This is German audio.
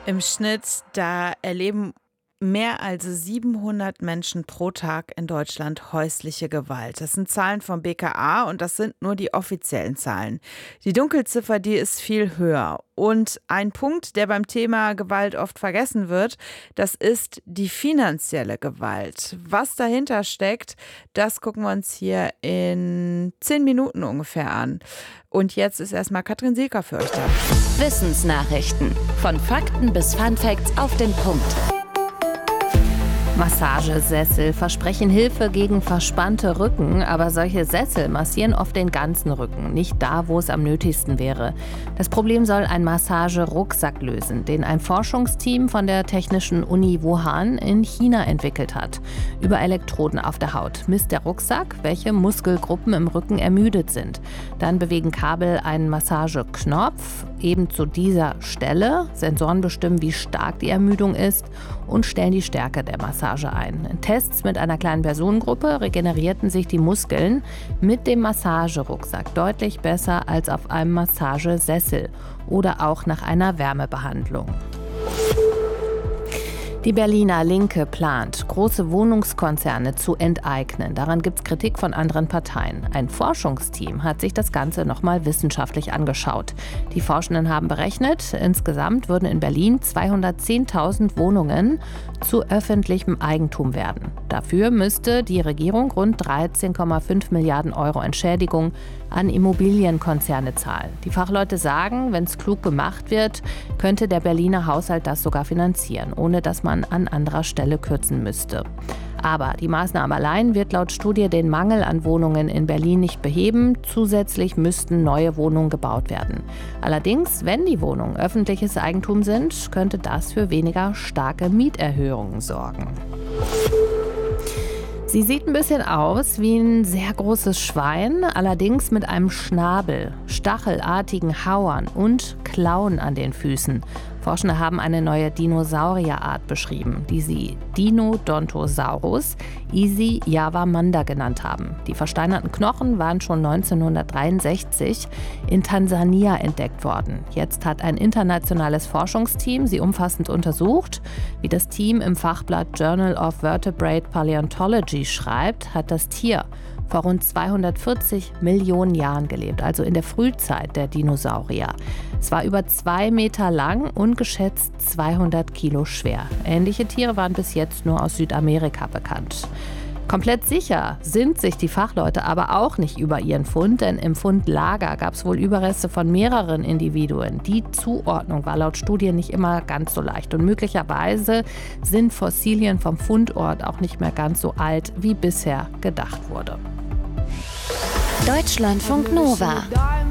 Im Schnitt, da erleben mehr als 700 Menschen pro Tag in Deutschland häusliche Gewalt. Das sind Zahlen vom BKA und das sind nur die offiziellen Zahlen. Die Dunkelziffer, die ist viel höher. Und ein Punkt, der beim Thema Gewalt oft vergessen wird, das ist die finanzielle Gewalt. Was dahinter steckt, das gucken wir uns hier in 10 Minuten ungefähr an. Und jetzt ist erstmal Katrin Silker für euch da. Wissensnachrichten. Von Fakten bis Funfacts auf den Punkt. Massagesessel versprechen Hilfe gegen verspannte Rücken, aber solche Sessel massieren oft den ganzen Rücken, nicht da, wo es am nötigsten wäre. Das Problem soll ein Massagerucksack lösen, den ein Forschungsteam von der Technischen Uni Wuhan in China entwickelt hat. Über Elektroden auf der Haut misst der Rucksack, welche Muskelgruppen im Rücken ermüdet sind. Dann bewegen Kabel einen Massageknopf eben zu dieser Stelle. Sensoren bestimmen, wie stark die Ermüdung ist und stellen die Stärke der Massage ein. In Tests mit einer kleinen Personengruppe regenerierten sich die Muskeln mit dem Massagerucksack deutlich besser als auf einem Massagesessel oder auch nach einer Wärmebehandlung. Die Berliner Linke plant, große Wohnungskonzerne zu enteignen. Daran gibt es Kritik von anderen Parteien. Ein Forschungsteam hat sich das Ganze nochmal wissenschaftlich angeschaut. Die Forschenden haben berechnet, insgesamt würden in Berlin 210.000 Wohnungen zu öffentlichem Eigentum werden. Dafür müsste die Regierung rund 13,5 Milliarden Euro Entschädigung an Immobilienkonzerne zahlen. Die Fachleute sagen, wenn es klug gemacht wird, könnte der Berliner Haushalt das sogar finanzieren, ohne dass man an anderer Stelle kürzen müsste. Aber die Maßnahme allein wird laut Studie den Mangel an Wohnungen in Berlin nicht beheben. Zusätzlich müssten neue Wohnungen gebaut werden. Allerdings, wenn die Wohnungen öffentliches Eigentum sind, könnte das für weniger starke Mieterhöhungen sorgen. Sie sieht ein bisschen aus wie ein sehr großes Schwein, allerdings mit einem Schnabel, stachelartigen Hauern und Klauen an den Füßen. Forschende haben eine neue Dinosaurierart beschrieben, die sie Dinodontosaurus isiyavamanda genannt haben. Die versteinerten Knochen waren schon 1963 in Tansania entdeckt worden. Jetzt hat ein internationales Forschungsteam sie umfassend untersucht. Wie das Team im Fachblatt Journal of Vertebrate Paleontology schreibt, hat das Tier vor rund 240 Millionen Jahren gelebt, also in der Frühzeit der Dinosaurier. Es war über 2 Meter lang und geschätzt 200 Kilo schwer. Ähnliche Tiere waren bis jetzt nur aus Südamerika bekannt. Komplett sicher sind sich die Fachleute aber auch nicht über ihren Fund, denn im Fundlager gab es wohl Überreste von mehreren Individuen. Die Zuordnung war laut Studien nicht immer ganz so leicht und möglicherweise sind Fossilien vom Fundort auch nicht mehr ganz so alt, wie bisher gedacht wurde. Deutschlandfunk Nova.